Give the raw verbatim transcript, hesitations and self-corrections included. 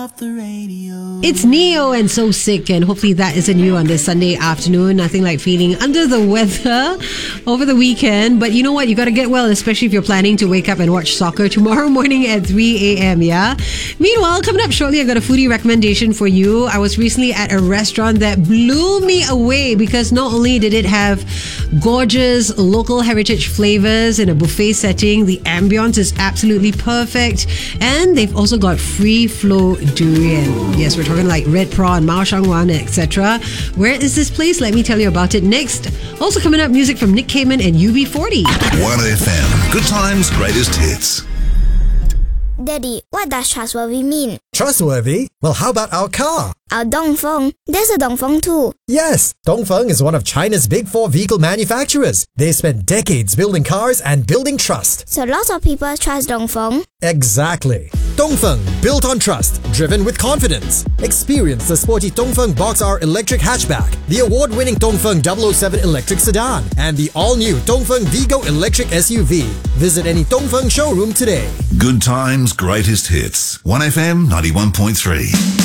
off the radio. It's Neo and So Sick, and hopefully that isn't you on this Sunday afternoon. Nothing like feeling under the weather over the weekend. But you know what? You got to get well, especially if you're planning to wake up and watch soccer tomorrow morning at three a.m., yeah? Meanwhile, coming up shortly, I've got a foodie recommendation for you. I was recently at a restaurant that blew me away because not only did it have gorgeous local heritage flavors in a buffet setting, the ambience is absolutely perfect, and they've also got free flow durian. Yes, we're talking like red prawn, Mao Shang Wan, et cetera. Where is this place? Let me tell you about it next. Also coming up, music from Nick Cayman and U B forty. one F M. Good times, greatest hits. Daddy, what does trustworthy mean? Trustworthy? Well, how about our car? Our Dongfeng. There's a Dongfeng too. Yes, Dongfeng is one of China's big four vehicle manufacturers. They spent decades building cars and building trust. So lots of people trust Dongfeng. Exactly. Dongfeng, built on trust, driven with confidence. Experience the sporty Dongfeng Box R electric hatchback, the award-winning Dongfeng double oh seven electric sedan, and the all-new Dongfeng Vigo electric S U V. Visit any Dongfeng showroom today. Good times, greatest hits. one F M ninety-one point three.